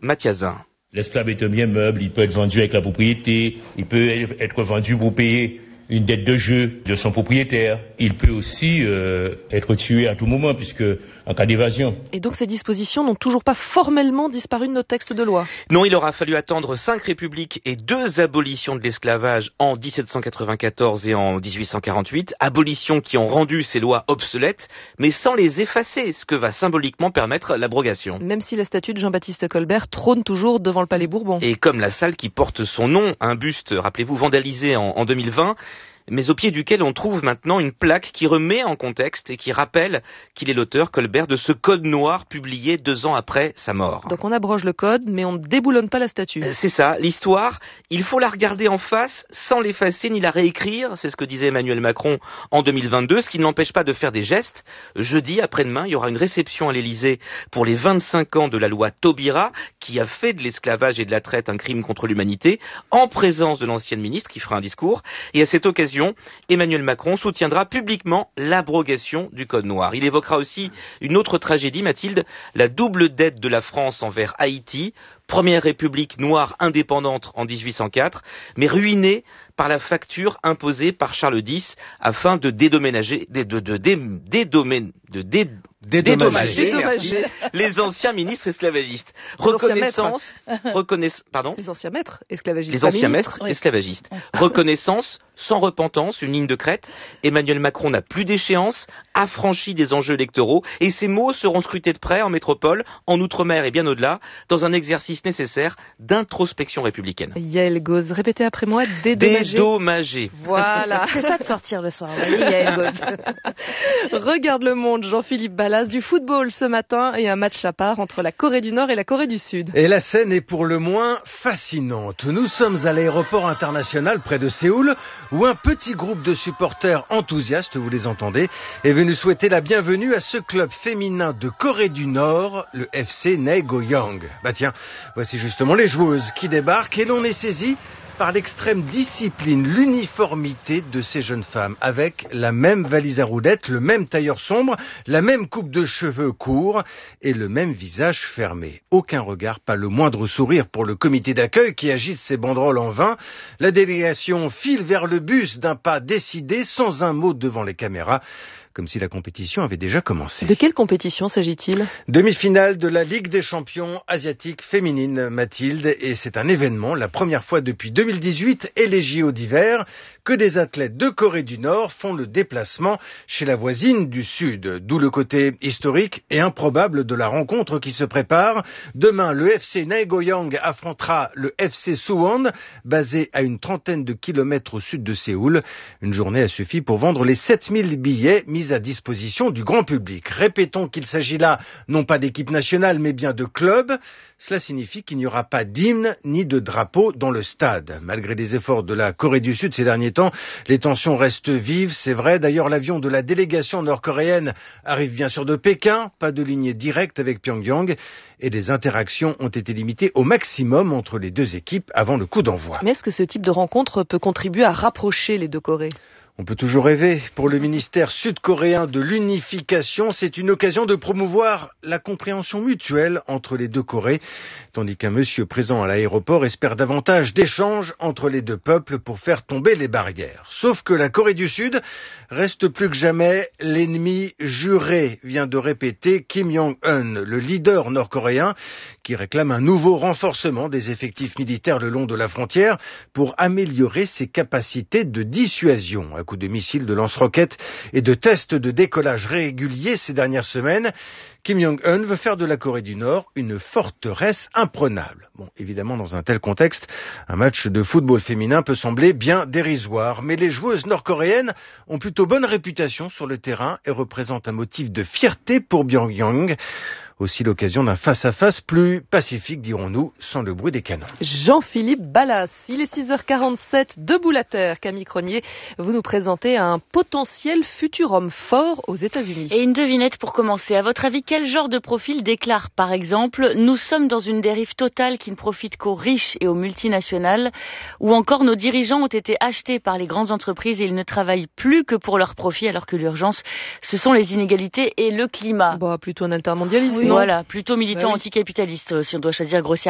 Mathiazin. L'esclave est un bien meuble, il peut être vendu avec la propriété, il peut être vendu pour payer une dette de jeu de son propriétaire. Il peut aussi être tué à tout moment, puisque en cas d'évasion. Et donc ces dispositions n'ont toujours pas formellement disparu de nos textes de loi. Non, il aura fallu attendre 5 républiques et 2 abolitions de l'esclavage en 1794 et en 1848, abolitions qui ont rendu ces lois obsolètes, mais sans les effacer, ce que va symboliquement permettre l'abrogation. Même si la statue de Jean-Baptiste Colbert trône toujours devant le Palais Bourbon. Et comme la salle qui porte son nom, un buste, rappelez-vous, vandalisé en 2020, mais au pied duquel on trouve maintenant une plaque qui remet en contexte et qui rappelle qu'il est l'auteur, Colbert, de ce code noir publié 2 ans après sa mort. Donc on abroge le code, mais on ne déboulonne pas la statue. C'est ça, l'histoire, il faut la regarder en face sans l'effacer ni la réécrire, c'est ce que disait Emmanuel Macron en 2022, ce qui ne l'empêche pas de faire des gestes. Jeudi, après-demain, il y aura une réception à l'Élysée pour les 25 ans de la loi Taubira, qui a fait de l'esclavage et de la traite un crime contre l'humanité, en présence de l'ancienne ministre qui fera un discours, et à cette occasion, Emmanuel Macron soutiendra publiquement l'abrogation du Code noir. Il évoquera aussi une autre tragédie, Mathilde, la double dette de la France envers Haïti, première république noire indépendante en 1804, mais ruinée par la facture imposée par Charles X afin de dédommager les anciens ministres esclavagistes. Les anciens maîtres esclavagistes. Les anciens maîtres esclavagistes. Reconnaissance sans repentance, une ligne de crête. Emmanuel Macron n'a plus d'échéance, affranchi des enjeux électoraux, et ses mots seront scrutés de près en métropole, en outre-mer et bien au-delà, dans un exercice nécessaire d'introspection républicaine. Yael Gauz, répétez après moi, dédommager. Voilà. C'est ça de sortir le soir. Oui, Yael Gauz. Regarde le monde, Jean-Philippe Ballas, du football ce matin et un match à part entre la Corée du Nord et la Corée du Sud. Et la scène est pour le moins fascinante. Nous sommes à l'aéroport international près de Séoul, où un petit groupe de supporters enthousiastes, vous les entendez, est venu souhaiter la bienvenue à ce club féminin de Corée du Nord, le FC Naegoyang. Bah tiens, voici justement les joueuses qui débarquent et l'on est saisi par l'extrême discipline, l'uniformité de ces jeunes femmes, avec la même valise à roulettes, le même tailleur sombre, la même coupe de cheveux courts et le même visage fermé. Aucun regard, pas le moindre sourire pour le comité d'accueil qui agite ses banderoles en vain. La délégation file vers le bus d'un pas décidé, sans un mot devant les caméras, comme si la compétition avait déjà commencé. De quelle compétition s'agit-il ? Demi-finale de la Ligue des champions asiatiques féminines, Mathilde, et c'est un événement, la première fois depuis 2018 et les JO d'hiver, que des athlètes de Corée du Nord font le déplacement chez la voisine du Sud, d'où le côté historique et improbable de la rencontre qui se prépare. Demain, le FC Naegoyang affrontera le FC Suwon, basé à une trentaine de kilomètres au sud de Séoul. Une journée a suffi pour vendre les 7000 billets mis à disposition du grand public. Répétons qu'il s'agit là non pas d'équipe nationale mais bien de club. Cela signifie qu'il n'y aura pas d'hymne ni de drapeau dans le stade. Malgré les efforts de la Corée du Sud ces derniers temps, les tensions restent vives, c'est vrai. D'ailleurs, l'avion de la délégation nord-coréenne arrive bien sûr de Pékin, pas de ligne directe avec Pyongyang, et les interactions ont été limitées au maximum entre les deux équipes avant le coup d'envoi. Mais est-ce que ce type de rencontre peut contribuer à rapprocher les deux Corées ? On peut toujours rêver. Pour le ministère sud-coréen de l'unification, c'est une occasion de promouvoir la compréhension mutuelle entre les deux Corées, tandis qu'un monsieur présent à l'aéroport espère davantage d'échanges entre les deux peuples pour faire tomber les barrières. Sauf que la Corée du Sud reste plus que jamais l'ennemi juré, vient de répéter Kim Jong-un, le leader nord-coréen, qui réclame un nouveau renforcement des effectifs militaires le long de la frontière pour améliorer ses capacités de dissuasion. À coup de missiles, de lance-roquettes et de tests de décollage réguliers ces dernières semaines, Kim Jong-un veut faire de la Corée du Nord une forteresse imprenable. Bon, évidemment, dans un tel contexte, un match de football féminin peut sembler bien dérisoire, mais les joueuses nord-coréennes ont plutôt bonne réputation sur le terrain et représentent un motif de fierté pour Pyongyang. Aussi l'occasion d'un face-à-face plus pacifique, dirons-nous, sans le bruit des canons. Jean-Philippe Ballas, il est 6h47, debout la terre. Camille Cronier, vous nous présentez un potentiel futur homme fort aux États-Unis. Et une devinette pour commencer. À votre avis, quel genre de profil déclare, par exemple, nous sommes dans une dérive totale qui ne profite qu'aux riches et aux multinationales, ou encore nos dirigeants ont été achetés par les grandes entreprises et ils ne travaillent plus que pour leur profit, alors que l'urgence, ce sont les inégalités et le climat. Plutôt un altermondialiste. Oui. Voilà, plutôt militant anticapitaliste, si on doit choisir grossièrement.